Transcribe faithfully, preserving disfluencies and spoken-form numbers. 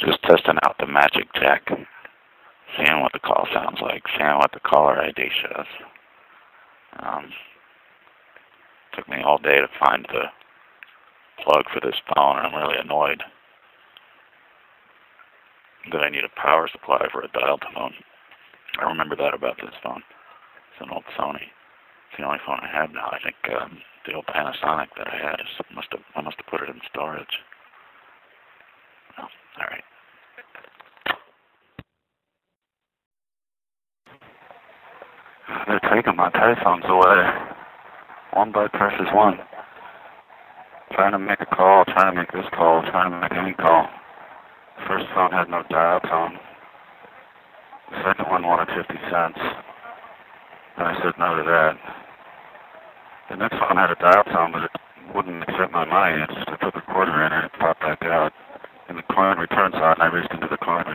Just testing out the Magic Jack, seeing what the call sounds like, seeing what the caller I D shows. Um, took me all day to find the plug for this phone, and I'm really annoyed that I need a power supply for a dial tone. I remember that about this phone. It's an old Sony. It's the only phone I have now. I think um, the old Panasonic that I had is must have I must have put it in storage. Oh, all right. They're taking my payphones away, one by precious one. Trying to make a call, trying to make this call, trying to make any call. The first phone had no dial tone. The second one wanted fifty cents. And I said no to that. The next one had a dial tone, but it wouldn't accept my money. It just I put the quarter in and it popped back out. And the coin return sign, I reached into the coin